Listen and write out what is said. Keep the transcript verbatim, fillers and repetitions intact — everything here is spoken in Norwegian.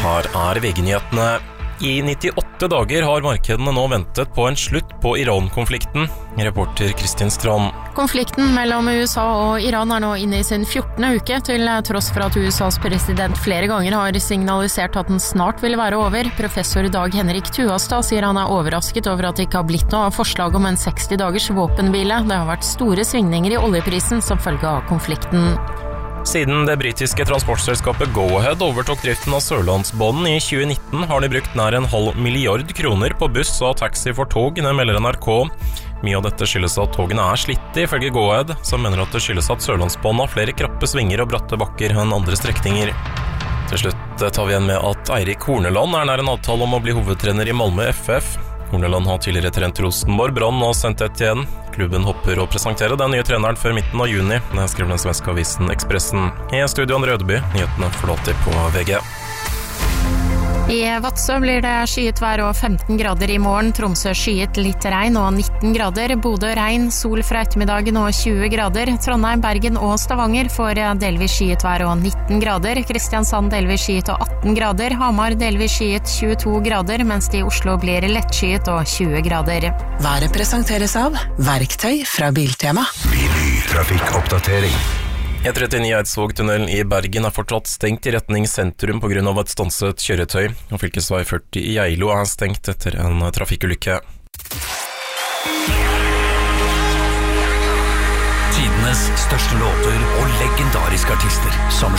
Her er V G-nyhetene. I nittiåtte dager har markedene nå ventet på en slutt på Iran-konflikten. Reporter Kristin Strand. Konflikten mellom U S A og Iran er nå inne i sin fjortende uke, til tross for at U S As president flere ganger har signalisert at den snart vil være over. Professor Dag Henrik Tuastad sier han er overrasket over at det ikke har blitt noe av forslag om en seksti dagers våpenhvile. Det har vært store svingninger i oljeprisen som følge av konflikten. Siden det britiske transportselskapet Go-Ahead overtok driften av Sørlandsbanen i tjue nitten, har de brukt nær en halv milliard kroner på buss og taxi for tog, det melder N R K. Mye av dette skyldes at togene er slitte, ifølge Go-Ahead, som mener at det skyldes at Sørlandsbanen har flere krappe svinger og bratte bakker enn andre strekninger. Til slutt tar vi igjen med at Eirik Horneland er nær en avtale om å bli hovedtrener i Malmö F F. Horneland har tidligere trent Rosenborg, Brann og sendt ett igjen. Klubben hopper å presentere den nye treneren før midten av juni. Det skriver den svenske avisen Expressen. I studio Andre Rødeby, nyhetene forlater på V G. I Vadsø blir det skyet vær og femten grader i morgen, Tromsø skyet litt regn og nitten grader, Bodø regn, sol fra ettermiddagen og tjue grader, Trondheim, Bergen og Stavanger får delvis skyet vær og nitten grader, Kristiansand delvis skyet og atten grader, Hamar delvis skyet tjueto grader, mens det i Oslo blir lettskyet og tjue grader. Været presenteres av Verktøy fra Biltema. Trafikkoppdatering. E trettini Eidsvågtunnelen i Bergen er fortsatt stengt i retning sentrum på grunn av et stanset kjøretøy, og fylkesvei førti i Geilo er stengt etter en trafikkulykke. Tidenes største låter og legendariske artister.